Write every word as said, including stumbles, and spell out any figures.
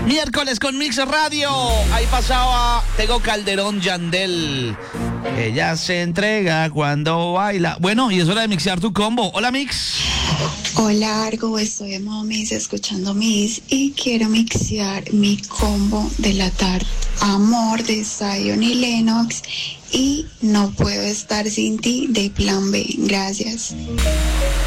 Miércoles con Mix Radio. Ahí pasaba Tego Calderón, Yandel. Ella se entrega cuando baila. Bueno, y es hora de mixear tu combo. Hola, Mix. Hola, Argo, estoy en modo Mix, escuchando Mix y quiero mixear mi combo de la tarde. Amor de Zion y Lennox y No puedo estar sin ti de Plan B. Gracias.